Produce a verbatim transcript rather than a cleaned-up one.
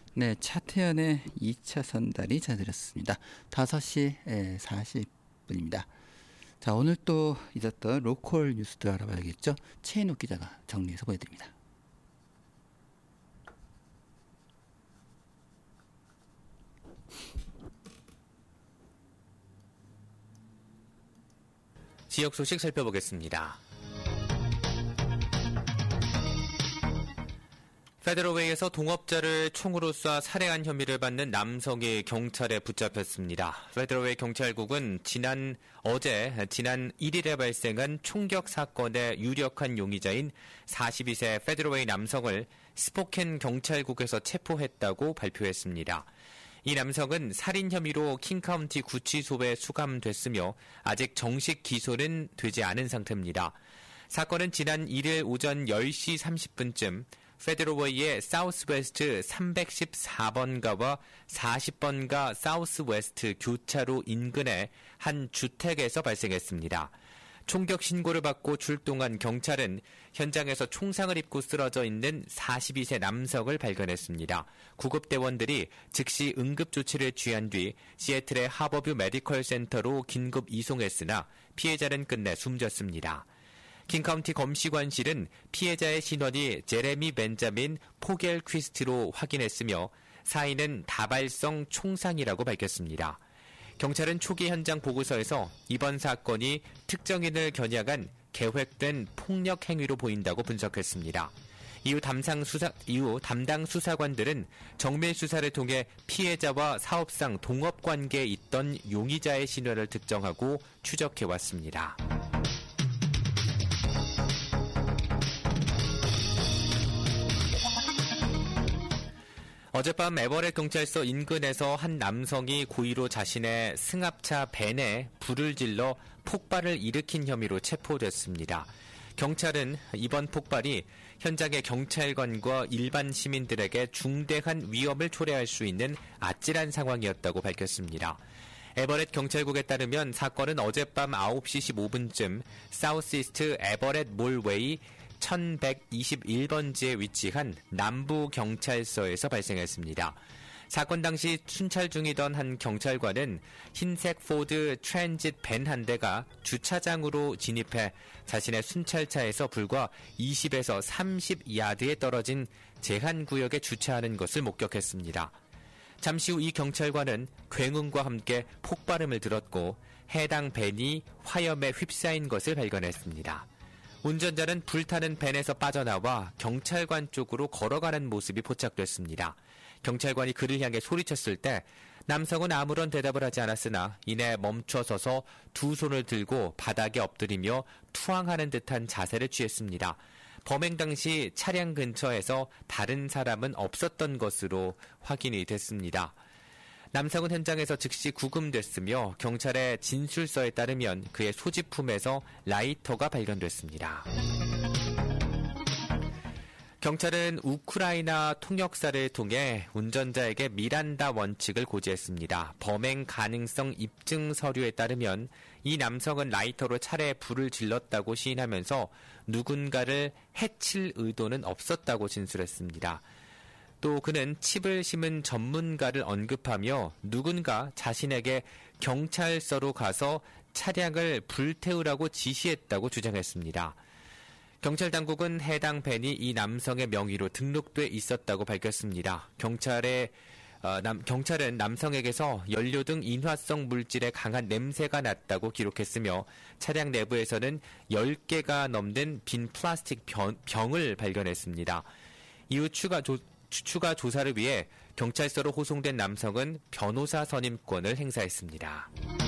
네, 차태현의 이 차 선달이 전해드렸습니다. 다섯 시 사십 분입니다. 자, 오늘 또 있었던 로컬 뉴스도 알아봐야겠죠. 최인욱 기자가 정리해서 보여드립니다. 지역 소식 살펴보겠습니다. 페데럴웨이에서 동업자를 총으로 쏴 살해한 혐의를 받는 남성이 경찰에 붙잡혔습니다. 페데럴웨이 경찰국은 지난 어제 지난 일 일에 발생한 총격 사건의 유력한 용의자인 사십이 세 페데럴웨이 남성을 스포켄 경찰국에서 체포했다고 발표했습니다. 이 남성은 살인 혐의로 킹카운티 구치소에 수감됐으며 아직 정식 기소는 되지 않은 상태입니다. 사건은 지난 일 일 오전 열 시 삼십 분쯤 페데럴웨이의 사우스웨스트 삼백십사 번가와 사십 번가 사우스웨스트 교차로 인근의 한 주택에서 발생했습니다. 총격 신고를 받고 출동한 경찰은 현장에서 총상을 입고 쓰러져 있는 사십이 세 남성을 발견했습니다. 구급대원들이 즉시 응급조치를 취한 뒤 시애틀의 하버뷰 메디컬 센터로 긴급 이송했으나 피해자는 끝내 숨졌습니다. 킹카운티 검시관실은 피해자의 신원이 제레미 벤자민 포겔 퀴스트로 확인했으며 사인은 다발성 총상이라고 밝혔습니다. 경찰은 초기 현장 보고서에서 이번 사건이 특정인을 겨냥한 계획된 폭력 행위로 보인다고 분석했습니다. 이후 담당 수사, 이후 담당 수사관들은 정밀 수사를 통해 피해자와 사업상 동업 관계에 있던 용의자의 신원을 특정하고 추적해 왔습니다. 어젯밤 에버렛 경찰서 인근에서 한 남성이 고의로 자신의 승합차 벤에 불을 질러 폭발을 일으킨 혐의로 체포됐습니다. 경찰은 이번 폭발이 현장의 경찰관과 일반 시민들에게 중대한 위험을 초래할 수 있는 아찔한 상황이었다고 밝혔습니다. 에버렛 경찰국에 따르면 사건은 어젯밤 아홉 시 십오 분쯤 사우스이스트 에버렛 몰웨이 천백이십일 번지에 위치한 남부경찰서에서 발생했습니다. 사건 당시 순찰 중이던 한 경찰관은 흰색 포드 트랜짓 밴 한 대가 주차장으로 진입해 자신의 순찰차에서 불과 이십에서 삼십 야드에 떨어진 제한구역에 주차하는 것을 목격했습니다. 잠시 후 이 경찰관은 굉음과 함께 폭발음을 들었고 해당 밴이 화염에 휩싸인 것을 발견했습니다. 운전자는 불타는 밴에서 빠져나와 경찰관 쪽으로 걸어가는 모습이 포착됐습니다. 경찰관이 그를 향해 소리쳤을 때 남성은 아무런 대답을 하지 않았으나 이내 멈춰서서 두 손을 들고 바닥에 엎드리며 투항하는 듯한 자세를 취했습니다. 범행 당시 차량 근처에서 다른 사람은 없었던 것으로 확인이 됐습니다. 남성은 현장에서 즉시 구금됐으며 경찰의 진술서에 따르면 그의 소지품에서 라이터가 발견됐습니다. 경찰은 우크라이나 통역사를 통해 운전자에게 미란다 원칙을 고지했습니다. 범행 가능성 입증 서류에 따르면 이 남성은 라이터로 차례에 불을 질렀다고 시인하면서 누군가를 해칠 의도는 없었다고 진술했습니다. 또 그는 칩을 심은 전문가를 언급하며 누군가 자신에게 경찰서로 가서 차량을 불태우라고 지시했다고 주장했습니다. 경찰 당국은 해당 밴이 이 남성의 명의로 등록돼 있었다고 밝혔습니다. 경찰의 어, 남, 경찰은 남성에게서 연료 등 인화성 물질의 강한 냄새가 났다고 기록했으며 차량 내부에서는 열 개가 넘는 빈 플라스틱 병, 병을 발견했습니다. 이후 추가 조, 추가 조사를 위해 경찰서로 호송된 남성은 변호사 선임권을 행사했습니다.